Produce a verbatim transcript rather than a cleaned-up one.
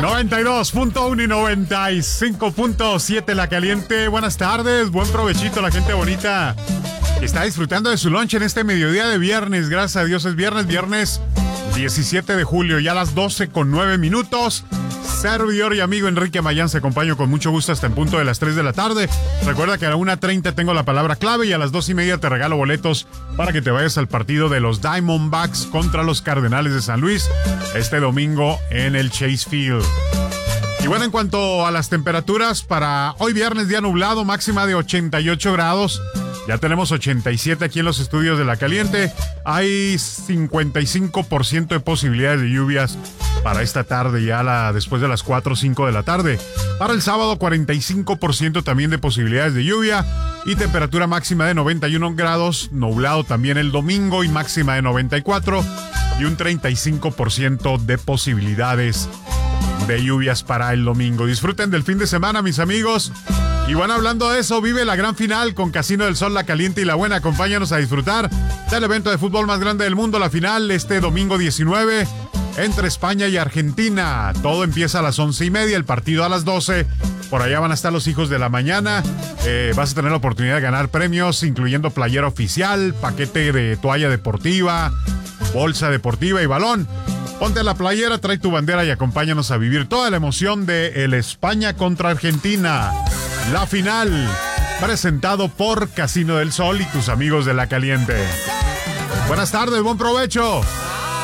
noventa y dos punto uno y noventa y cinco punto siete La Caliente. Buenas tardes, buen provechito a la gente bonita que está disfrutando de su lunch en este mediodía de viernes. Gracias a Dios es viernes, viernes diecisiete de julio, ya a las doce con nueve minutos. Servidor y amigo Enrique Mayán se acompaño con mucho gusto hasta en punto de las tres de la tarde. Recuerda que a la una treinta tengo la palabra clave y a las dos y media te regalo boletos para que te vayas al partido de los Diamondbacks contra los Cardenales de San Luis este domingo en el Chase Field. Y bueno, en cuanto a las temperaturas, para hoy viernes, día nublado, máxima de ochenta y ocho grados. Ya tenemos ochenta y siete aquí en los estudios de La Caliente. Hay cincuenta y cinco por ciento de posibilidades de lluvias para esta tarde, ya la, después de las cuatro o cinco de la tarde. Para el sábado, cuarenta y cinco por ciento también de posibilidades de lluvia y temperatura máxima de noventa y uno grados. Nublado también el domingo y máxima de noventa y cuatro y un treinta y cinco por ciento de posibilidades de lluvias para el domingo. Disfruten del fin de semana, mis amigos. Y bueno, hablando de eso, vive la gran final con Casino del Sol, La Caliente y La Buena. Acompáñanos a disfrutar del evento de fútbol más grande del mundo, la final este domingo diecinueve entre España y Argentina. Todo empieza a las once y media, el partido a las doce. Por allá van a estar los hijos de la mañana. Eh, vas a tener la oportunidad de ganar premios, incluyendo playera oficial, paquete de toalla deportiva, bolsa deportiva y balón. Ponte la playera, trae tu bandera y acompáñanos a vivir toda la emoción de el España contra Argentina. La final, presentado por Casino del Sol y tus amigos de La Caliente. Buenas tardes, buen provecho.